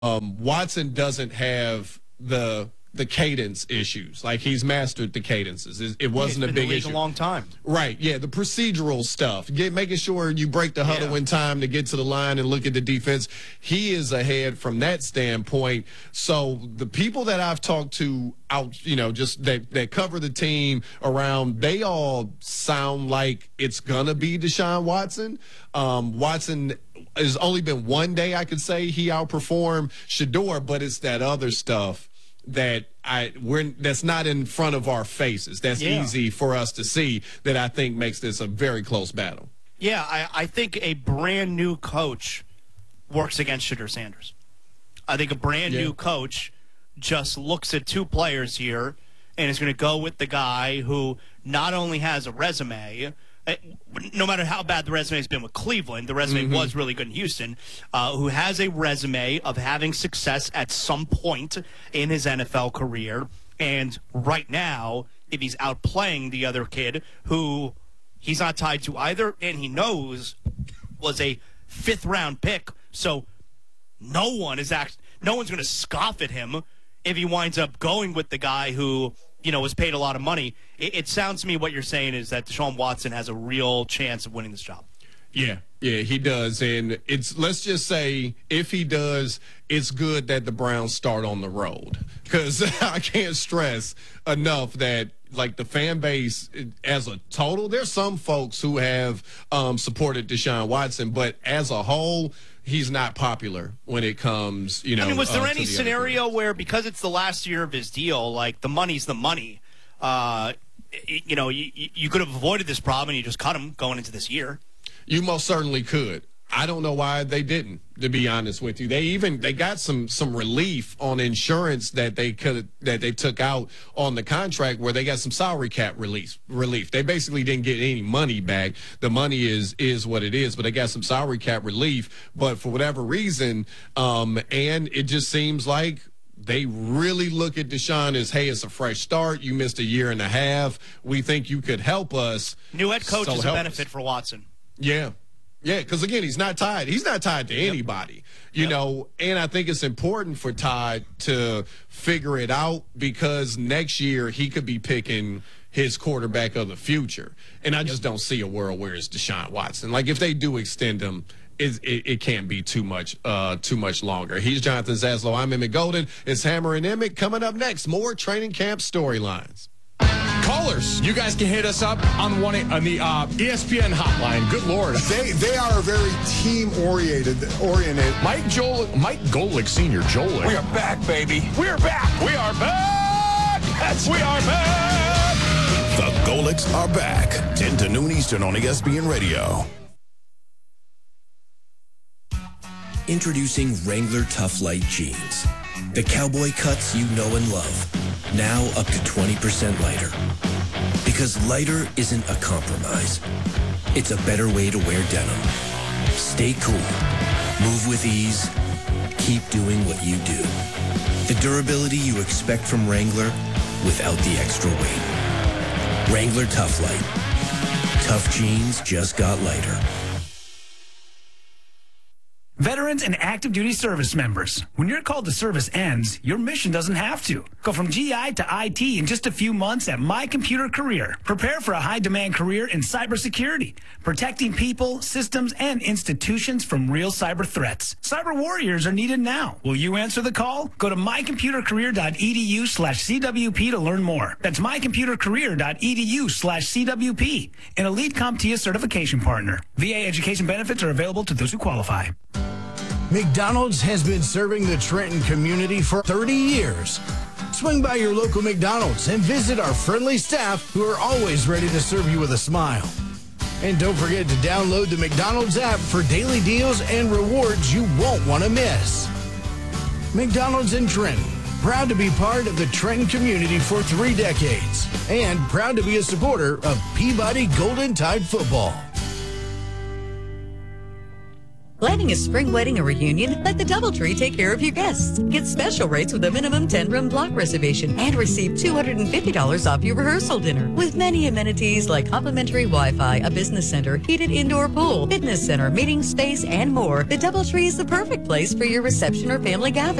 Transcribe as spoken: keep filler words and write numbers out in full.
um, Watson doesn't have the the cadence issues. Like, he's mastered the cadences. It, it wasn't yeah, a big in the league issue. A long time, right? Yeah, the procedural stuff, Get, making sure you break the huddle yeah. in time to get to the line and look at the defense. He is ahead from that standpoint. So the people that I've talked to out, you know, just that that cover the team around, they all sound like it's gonna be Deshaun Watson. Um, Watson has only been one day I could say he outperformed Shedeur, but it's that other stuff that I we're that's not in front of our faces. That's yeah. easy for us to see, that I think makes this a very close battle. Yeah, I, I think a brand new coach works against Shedeur Sanders. I think a brand yeah. new coach just looks at two players here and is going to go with the guy who not only has a resume, no matter how bad the resume has been with Cleveland, the resume mm-hmm. was really good in Houston, uh, who has a resume of having success at some point in his N F L career. And right now, if he's outplaying the other kid who he's not tied to either, and he knows was a fifth-round pick, so no one is act- no one's going to scoff at him if he winds up going with the guy who, you know, was paid a lot of money. It, it sounds to me what you're saying is that Deshaun Watson has a real chance of winning this job. Yeah, yeah, he does. And it's, let's just say, if he does, it's good that the Browns start on the road, because I can't stress enough that, like, the fan base as a total, there's some folks who have um, supported Deshaun Watson, but as a whole, he's not popular when it comes, you know. I mean, was there uh, any the scenario where, because it's the last year of his deal, like, the money's the money, uh, you know, you, you could have avoided this problem and you just cut him going into this year? You most certainly could. I don't know why they didn't, to be honest with you. They even they got some some relief on insurance that they could that they took out on the contract, where they got some salary cap relief relief. They basically didn't get any money back. The money is is what it is, but they got some salary cap relief. But for whatever reason, um, and it just seems like they really look at Deshaun as, hey, it's a fresh start. You missed a year and a half. We think you could help us. New head coach so is a benefit us. for Watson. Yeah. Yeah, because, again, he's not tied. He's not tied to yep. anybody, you yep. know, and I think it's important for Todd to figure it out, because next year he could be picking his quarterback of the future. And I just don't see a world where it's Deshaun Watson. Like, if they do extend him, it, it, it can't be too much uh, too much longer. He's Jonathan Zaslow. I'm Emmett Golden. It's Hammer and Emmett. Coming up next, more training camp storylines. Callers, you guys can hit us up on one on the uh, E S P N hotline. Good Lord, they they are very team oriented. Oriented. Mike Joel, Mike Golick Senior, Joel. We are back, baby. We are back. We are back. Yes, we are back. The Golicks are back. ten to noon Eastern on E S P N Radio. Introducing Wrangler Tough Light Jeans. The cowboy cuts you know and love. Now up to twenty percent lighter. Because lighter isn't a compromise. It's a better way to wear denim. Stay cool. Move with ease. Keep doing what you do. The durability you expect from Wrangler without the extra weight. Wrangler Tough Light. Tough jeans just got lighter. Veterans and active duty service members, when your call to service ends, your mission doesn't have to. Go from G I to I T in just a few months at My Computer Career. Prepare for a high-demand career in cybersecurity, protecting people, systems, and institutions from real cyber threats. Cyber warriors are needed now. Will you answer the call? Go to mycomputercareer.edu slash CWP to learn more. That's mycomputercareer.edu slash CWP, an elite CompTIA certification partner. V A education benefits are available to those who qualify. McDonald's has been serving the Trenton community for thirty years. Swing by your local McDonald's and visit our friendly staff who are always ready to serve you with a smile. And don't forget to download the McDonald's app for daily deals and rewards you won't want to miss. McDonald's in Trenton, proud to be part of the Trenton community for three decades and proud to be a supporter of Peabody Golden Tide football. Planning a spring wedding or reunion? Let the DoubleTree take care of your guests. Get special rates with a minimum ten-room block reservation and receive two hundred fifty dollars off your rehearsal dinner. With many amenities like complimentary Wi-Fi, a business center, heated indoor pool, fitness center, meeting space, and more, the DoubleTree is the perfect place for your reception or family gathering.